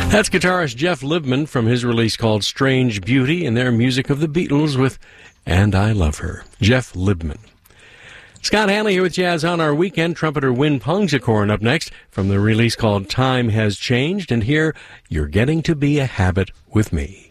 That's guitarist Jeff Libman from his release called Strange Beauty, and their music of the Beatles with And I Love Her. Jeff Libman. Scott Hanley here with Jazz on Our Weekend. Trumpeter Win Pungsakorn up next from the release called Time Has Changed, and here, You're Getting to Be a Habit with Me.